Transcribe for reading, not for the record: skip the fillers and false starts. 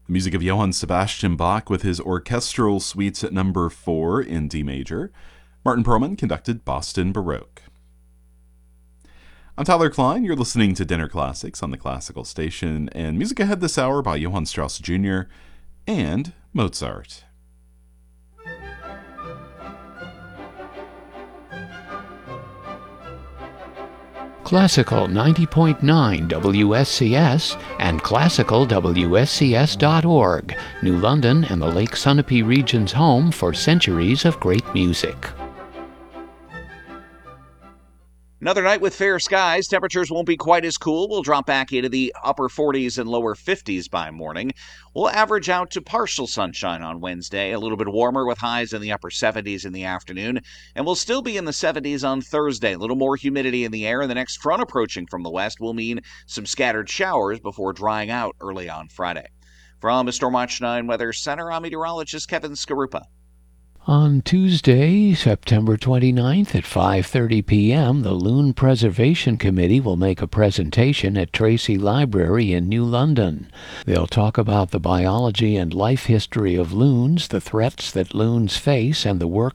The music of Johann Sebastian Bach with his orchestral suites at number 4 in D major. Martin Perlman conducted Boston Baroque. I'm Tyler Klein. You're listening to Dinner Classics on the Classical Station, and music ahead this hour by Johann Strauss Jr. and Mozart. Classical 90.9 WSCS and classicalwscs.org, New London and the Lake Sunapee region's home for centuries of great music. Another night with fair skies. Temperatures won't be quite as cool. We'll drop back into the upper 40s and lower 50s by morning. We'll average out to partial sunshine on Wednesday, a little bit warmer with highs in the upper 70s in the afternoon. And we'll still be in the 70s on Thursday. A little more humidity in the air, and the next front approaching from the west will mean some scattered showers before drying out early on Friday. From the Stormwatch 9 Weather Center, I'm meteorologist Kevin Skarupa. On Tuesday, September 29th at 5:30 p.m., the Loon Preservation Committee will make a presentation at Tracy Library in New London. They'll talk about the biology and life history of loons, the threats that loons face, and the work